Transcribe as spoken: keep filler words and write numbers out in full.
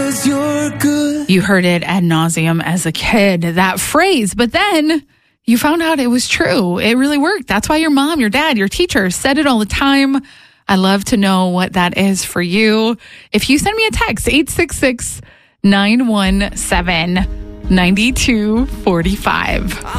'cause you're good. You heard it ad nauseum as a kid, that phrase, but then you found out it was true. It really worked. That's why your mom, your dad, your teacher said it all the time. I love to know what that is for you. If you send me a text, eight six six, nine one seven, nine two four five.